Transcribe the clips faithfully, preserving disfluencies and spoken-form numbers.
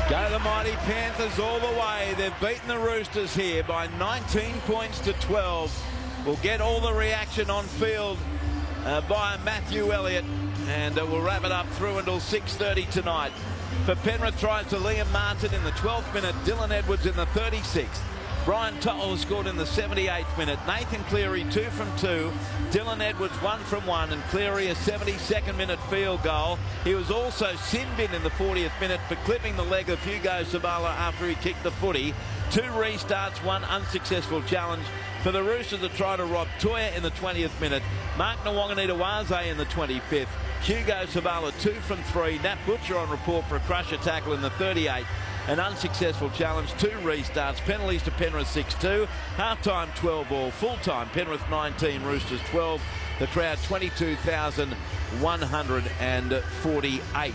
Go the mighty Panthers all the way. They've beaten the Roosters here by nineteen points to twelve. We'll get all the reaction on field uh, by Matthew Elliott, and uh, we'll wrap it up through until six thirty tonight. For Penrith, tries to Liam Martin in the twelfth minute, Dylan Edwards in the thirty-sixth. Brian To'o scored in the seventy-eighth minute. Nathan Cleary two from two. Dylan Edwards one from one, and Cleary a seventy-second minute field goal. He was also sin-bin in the fortieth minute for clipping the leg of Hugo Sabala after he kicked the footy. Two restarts, one unsuccessful challenge for the Roosters to try to rob Toya in the twentieth minute. Mark Nwanganitawaze in the twenty-fifth. Hugo Sabala two from three. Nat Butcher on report for a crusher tackle in the thirty-eighth. An unsuccessful challenge, two restarts, penalties to Penrith six two, half-time twelve all, full-time Penrith nineteen, Roosters twelve, the crowd twenty-two thousand one hundred forty-eight.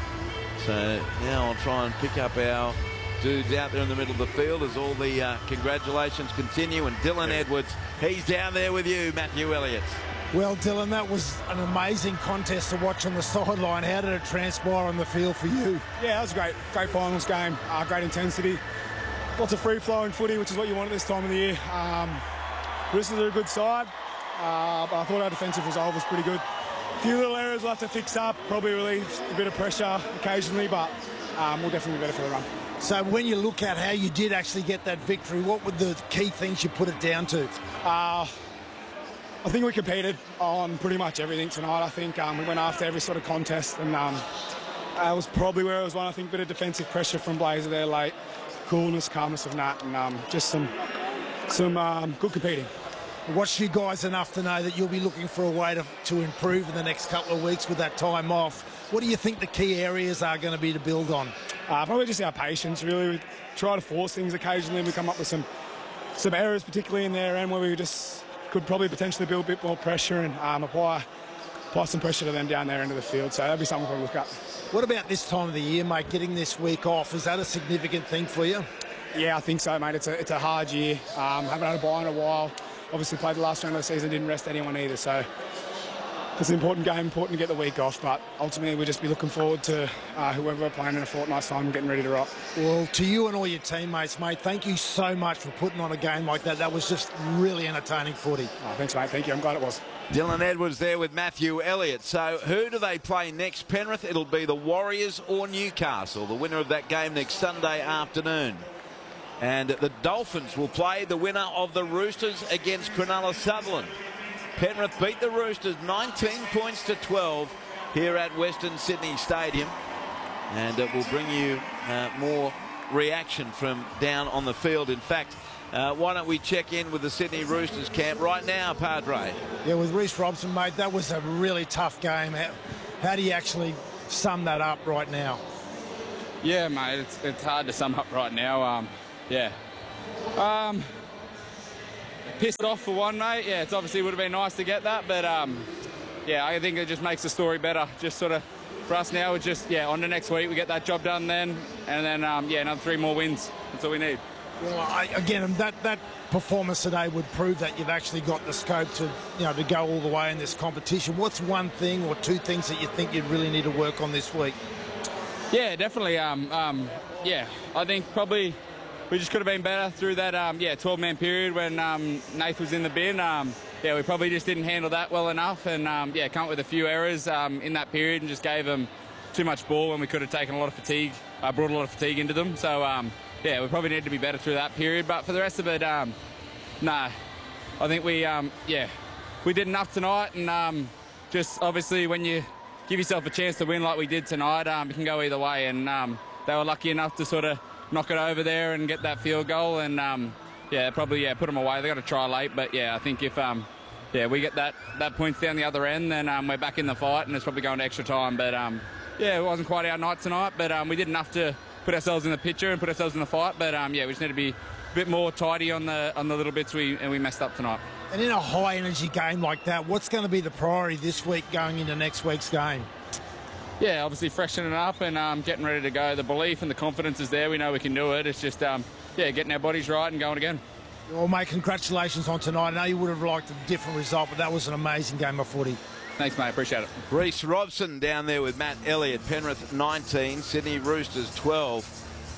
So now I'll try and pick up our dudes out there in the middle of the field as all the uh, congratulations continue, and Dylan Edwards, he's down there with you, Matthew Elliott. Well, Dylan, that was an amazing contest to watch on the sideline. How did it transpire on the field for you? Yeah, that was great. Great finals game, uh, great intensity. Lots of free-flowing footy, which is what you want at this time of the year. Um, Roosters are a good side, uh, but I thought our defensive resolve was pretty good. A few little areas we'll have to fix up, probably relieve a bit of pressure occasionally, but um, we'll definitely be better for the run. So when you look at how you did actually get that victory, what were the key things you put it down to? Uh, I think we competed on pretty much everything tonight. I think um, we went after every sort of contest, and um, that was probably where it was one. I think a bit of defensive pressure from Blazer there late, coolness, calmness of Nat, and um, just some some um, good competing. Watched you guys enough to know that you'll be looking for a way to, to improve in the next couple of weeks with that time off. What do you think the key areas are going to be to build on? Uh, probably just our patience, really. We try to force things occasionally. We come up with some some errors, particularly in their end, where we just could probably potentially build a bit more pressure and um, apply, apply some pressure to them down their end of the field. So that'd be something we'll look at. What about this time of the year, mate, getting this week off? Is that a significant thing for you? Yeah, I think so, mate. It's a, it's a hard year. Um, haven't had a bye in a while. Obviously played the last round of the season, didn't rest anyone either. So it's an important game, important to get the week off. But ultimately, we'll just be looking forward to uh, whoever we're playing in a fortnight's time, getting ready to rock. Well, to you and all your teammates, mate, thank you so much for putting on a game like that. That was just really entertaining footy. Oh, thanks, mate. Thank you. I'm glad it was. Dylan Edwards there with Matthew Elliott. So who do they play next, Penrith? It'll be the Warriors or Newcastle, the winner of that game next Sunday afternoon. And the Dolphins will play the winner of the Roosters against Cronulla Sutherland. Penrith beat the Roosters nineteen points to twelve here at Western Sydney Stadium. And it will bring you uh, more reaction from down on the field. In fact, uh, why don't we check in with the Sydney Roosters camp right now, Padre? Yeah, with Reece Robson, mate, that was a really tough game. How, how do you actually sum that up right now? Yeah, mate, it's, it's hard to sum up right now. Um, yeah. Um, pissed off for one, mate. Yeah, it's obviously would have been nice to get that, but um, yeah, I think it just makes the story better. Just sort of for us now, it's just yeah, on to next week. We get that job done then, and then um, yeah, another three more wins. That's all we need. Well, I, again, that that performance today would prove that you've actually got the scope to you know to go all the way in this competition. What's one thing or two things that you think you really need to work on this week? Yeah, definitely. Um, um, yeah, I think probably. We just could have been better through that, um, yeah, twelve-man period when um, Nath was in the bin. Um, yeah, we probably just didn't handle that well enough, and um, yeah, come up with a few errors um, in that period, and just gave them too much ball when we could have taken a lot of fatigue, uh, brought a lot of fatigue into them. So um, yeah, we probably need to be better through that period. But for the rest of it, um, nah, I think we, um, yeah, we did enough tonight, and um, just obviously when you give yourself a chance to win like we did tonight, um, it can go either way, and um, they were lucky enough to sort of knock it over there and get that field goal, and um, yeah, probably yeah put them away. They got to try late, but yeah, I think if um, yeah we get that that points down the other end, then um, we're back in the fight, and it's probably going to extra time. But um, yeah, it wasn't quite our night tonight, but um, we did enough to put ourselves in the picture and put ourselves in the fight. But um, yeah, we just need to be a bit more tidy on the on the little bits we and we messed up tonight. And in a high energy game like that, what's going to be the priority this week going into next week's game? Yeah, obviously freshening up and um, getting ready to go. The belief and the confidence is there. We know we can do it. It's just, um, yeah, getting our bodies right and going again. Well, mate, congratulations on tonight. I know you would have liked a different result, but that was an amazing game of footy. Thanks, mate. Appreciate it. Reece Robson down there with Matt Elliott. Penrith nineteen, Sydney Roosters twelve.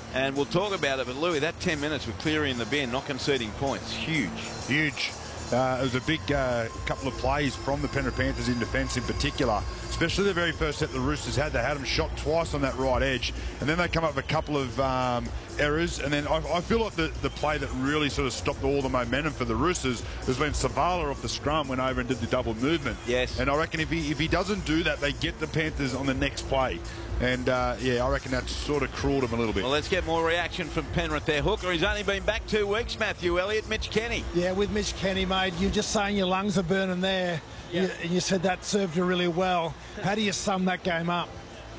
And we'll talk about it, but Louis, that ten minutes with Cleary in the bin, not conceding points, huge. Huge. Uh, it was a big uh, couple of plays from the Penrith Panthers in defence in particular, especially the very first set the Roosters had. They had them shot twice on that right edge, and then they come up with a couple of um, errors, and then I, I feel like the, the play that really sort of stopped all the momentum for the Roosters was when Savala off the scrum went over and did the double movement. Yes. And I reckon if he, if he doesn't do that, they get the Panthers on the next play. And, uh, yeah, I reckon that's sort of cruelled him a little bit. Well, let's get more reaction from Penrith there. Hooker, he's only been back two weeks, Matthew Elliott. Mitch Kenny. Yeah, with Mitch Kenny, mate, you're just saying your lungs are burning there. Yeah. You, and you said that served you really well. How do you sum that game up?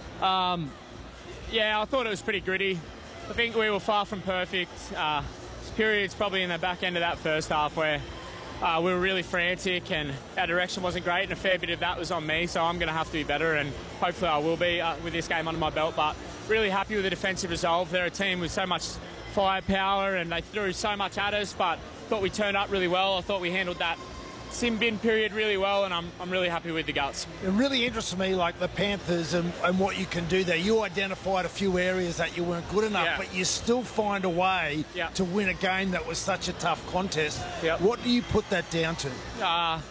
Um, yeah, I thought it was pretty gritty. I think we were far from perfect. Uh, periods probably in the back end of that first half where uh, we were really frantic and our direction wasn't great, and a fair bit of that was on me, so I'm going to have to be better, and hopefully I will be uh, with this game under my belt. But really happy with the defensive resolve. They're a team with so much firepower and they threw so much at us, but thought we turned up really well. I thought we handled that sim bin period really well, and I'm, I'm really happy with the guts. It really interests me, like the Panthers and, and what you can do there. You identified a few areas that you weren't good enough, Yeah. but you still find a way Yeah. to win a game that was such a tough contest. Yeah. What do you put that down to? Uh,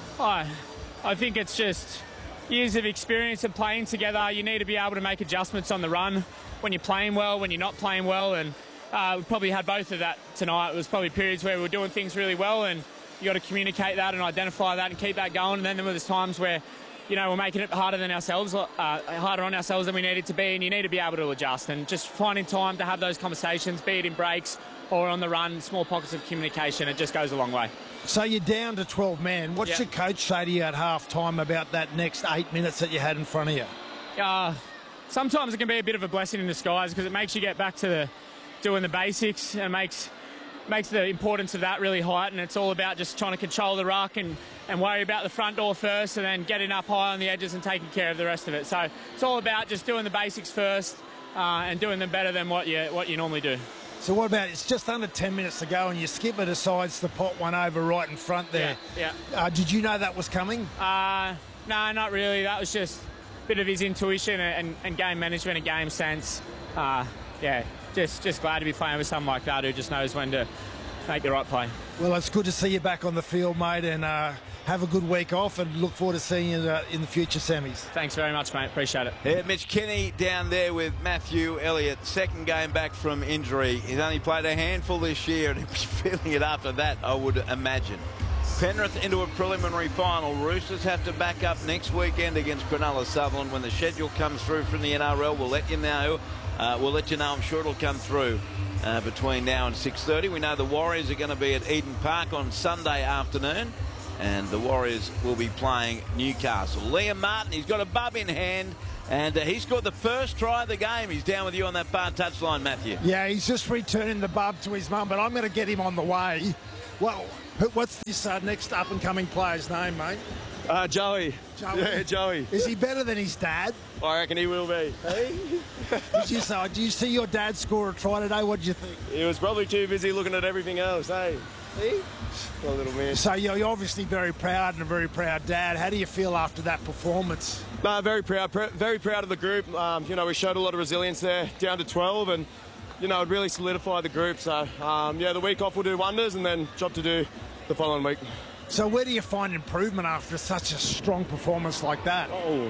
I, I think it's just years of experience and playing together. You need to be able to make adjustments on the run when you're playing well, when you're not playing well, and uh, we probably had both of that tonight. It was probably periods where we were doing things really well, and you got to communicate that and identify that and keep that going. And then there was times where, you know, we're making it harder than ourselves, uh, harder on ourselves than we need it to be, and you need to be able to adjust and just finding time to have those conversations, be it in breaks or on the run, small pockets of communication. It just goes a long way. So you're down to twelve men. What's Yeah. your coach say to you at half time about that next eight minutes that you had in front of you? Uh, sometimes it can be a bit of a blessing in disguise because it makes you get back to the, doing the basics, and makes makes the importance of that really heightened. It's all about just trying to control the ruck and, and worry about the front door first, and then getting up high on the edges and taking care of the rest of it. So it's all about just doing the basics first uh, and doing them better than what you what you normally do. So what about, it's just under ten minutes to go and your skipper decides to pot one over right in front there. Yeah, Uh, did you know that was coming? Uh, no, not really. That was just a bit of his intuition and, and game management and game sense. Uh, yeah, just just glad to be playing with someone like that who just knows when to make the right play. Well, it's good to see you back on the field, mate, and uh, have a good week off, and look forward to seeing you uh, in the future semis. Thanks very much, mate. Appreciate it. Yeah, Mitch Kenny down there with Matthew Elliott. Second game back from injury. He's only played a handful this year, and he was feeling it after that, I would imagine. Penrith into a preliminary final. Roosters have to back up next weekend against Cronulla Sutherland. When the schedule comes through from the N R L, we'll let you know. Uh, we'll let you know. I'm sure it'll come through uh, between now and six thirty. We know the Warriors are going to be at Eden Park on Sunday afternoon, and the Warriors will be playing Newcastle. Liam Martin, he's got a bub in hand, and uh, he scored the first try of the game. He's down with you on that far touchline, Matthew. Yeah, he's just returning the bub to his mum, but I'm going to get him on the way. Well, what's this uh, next up-and-coming player's name, mate? Uh, Joey. Joey. Yeah, Joey. Is he better than his dad? I reckon he will be. Hey? did, you, uh, did you see your dad score a try today? What did you think? He was probably too busy looking at everything else, hey? Hey? Poor little man. So you're obviously very proud and a very proud dad. How do you feel after that performance? No, very proud. Pr- very proud of the group. Um, you know, we showed a lot of resilience there, down to twelve, and, you know, it really solidified the group. So, um, yeah, the week off will do wonders, and then job to do the following week. So where do you find improvement after such a strong performance like that? Oh.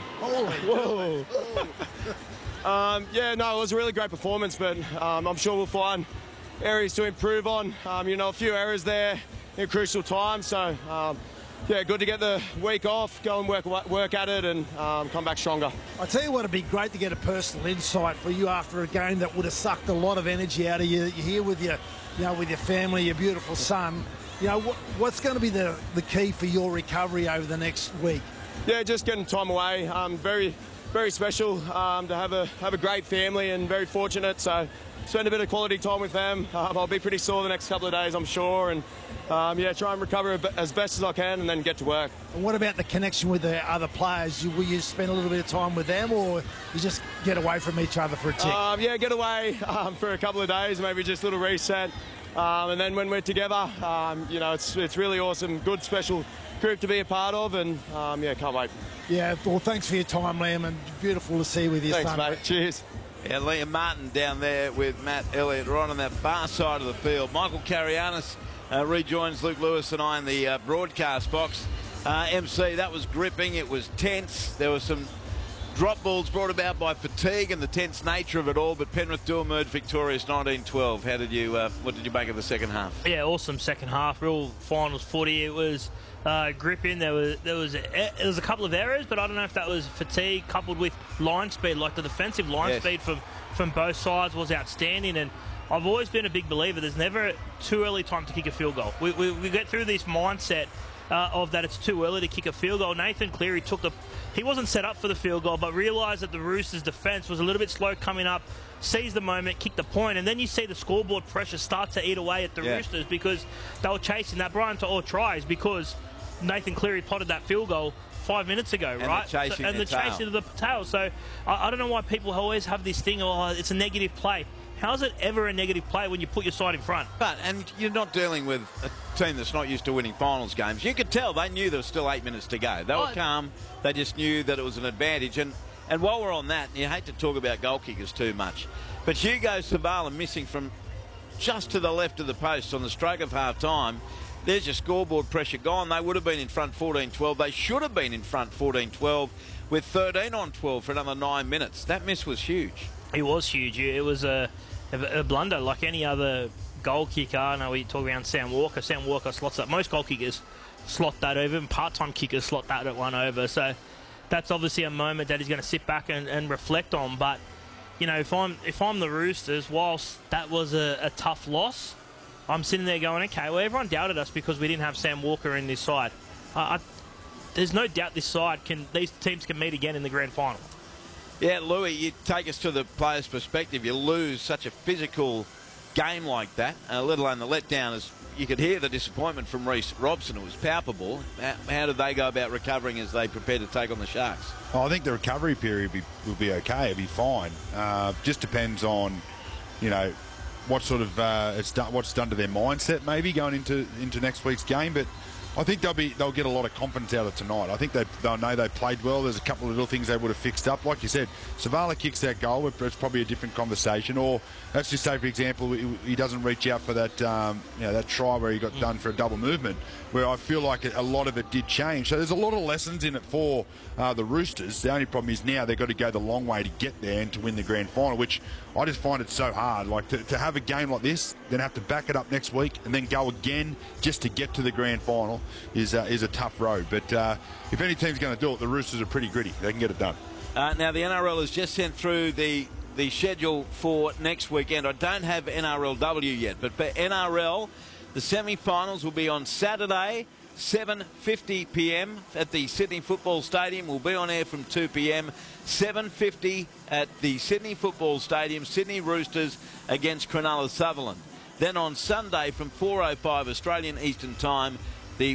Holy Whoa. um, yeah, no, it was a really great performance, but um, I'm sure we'll find areas to improve on. Um, you know, a few errors there in crucial times. So, um, yeah, good to get the week off, go and work work at it, and um, come back stronger. I tell you what, it'd be great to get a personal insight for you after a game that would have sucked a lot of energy out of you. You're here with your, you know, with your family, your beautiful son. You know, what, what's going to be the, the key for your recovery over the next week? Yeah, just getting time away. Um, very, very special um, to have a have a great family, and very fortunate. So spend a bit of quality time with them. Um, I'll be pretty sore the next couple of days, I'm sure, and um, yeah, try and recover as best as I can, and then get to work. And what about the connection with the other players? You, will you spend a little bit of time with them, or you just get away from each other for a tick? Um, yeah, get away um, for a couple of days, maybe just a little reset. Um, and then when we're together, um, you know, it's it's really awesome, good, special group to be a part of, and um, yeah, can't wait. Yeah, well, thanks for your time, Liam, and beautiful to see you with your Thanks, son. mate. Cheers. Yeah, Liam Martin down there with Matt Elliott right on that far side of the field. Michael Carianis uh, rejoins Luke Lewis and I in the uh, broadcast box. Uh, M C, that was gripping. It was tense. There were some drop balls brought about by fatigue and the tense nature of it all, but Penrith do emerge victorious nineteen twelve. How did you, uh, what did you make of the second half? Yeah, awesome second half. Real finals footy. It was uh, gripping. There was there was a, there was a couple of errors, but I don't know if that was fatigue coupled with line speed. Like the defensive line yes. speed from from both sides was outstanding. And I've always been a big believer. There's never too early time to kick a field goal. We we, we get through this mindset uh, of that it's too early to kick a field goal. Nathan Cleary took the he wasn't set up for the field goal, but realised that the Roosters' defence was a little bit slow coming up, seized the moment, kicked the point, and then you see the scoreboard pressure start to eat away at the yeah. Roosters because they were chasing that. Brian To'o tries because Nathan Cleary potted that field goal five minutes ago, and right? The chasing so, and the tail. chasing of the tail. So I, I don't know why people always have this thing, oh, it's a negative play. How is it ever a negative play when you put your side in front? But, and you're not dealing with a team that's not used to winning finals games. You could tell they knew there was still eight minutes to go. They were oh, calm. They just knew that it was an advantage. And, and while we're on that, and you hate to talk about goal kickers too much, but Hugo Savala missing from just to the left of the post on the stroke of half-time, there's your scoreboard pressure gone. They would have been in front fourteen twelve. They should have been in front fourteen twelve with thirteen on twelve for another nine minutes. That miss was huge. It was huge. It was a, a, a blunder like any other goal kicker. I know we talk around Sam Walker. Sam Walker slots that. Most goal kickers slot that over, and part-time kickers slot that one over. So that's obviously a moment that he's going to sit back and, and reflect on. But, you know, if I'm if I'm the Roosters, whilst that was a, a tough loss, I'm sitting there going, okay, well, everyone doubted us because we didn't have Sam Walker in this side. Uh, I, there's no doubt this side can, these teams can meet again in the grand final. Yeah, Louis, you take us to the player's perspective. You lose such a physical game like that, uh, let alone the letdown. As you could hear the disappointment from Reece Robson. It was palpable. How, how did they go about recovering as they prepare to take on the Sharks? Oh, I think the recovery period will be, will be okay. It'll be fine. Uh, just depends on, you know, what sort of uh, it's done, what's done to their mindset maybe going into into next week's game. But I think they'll be they'll get a lot of confidence out of tonight. I think they they'll know they played well. There's a couple of little things they would have fixed up. Like you said, Savala kicks that goal, it's probably a different conversation. Or let's just say, for example, he doesn't reach out for that um, you know that try where he got done for a double movement, where I feel like a lot of it did change. So there's a lot of lessons in it for uh, the Roosters. The only problem is now they've got to go the long way to get there and to win the grand final, which I just find it so hard. Like to, to have a game like this, then have to back it up next week and then go again just to get to the grand final is uh, is a tough road. But uh, if any team's going to do it, the Roosters are pretty gritty. They can get it done. Uh, now the N R L has just sent through the the schedule for next weekend. I don't have N R L W yet, but for N R L, the semi-finals will be on Saturday, seven fifty p m at the Sydney Football Stadium. We'll be on air from two p m seven fifty at the Sydney Football Stadium, Sydney Roosters against Cronulla Sutherland. Then on Sunday from four oh five Australian Eastern Time,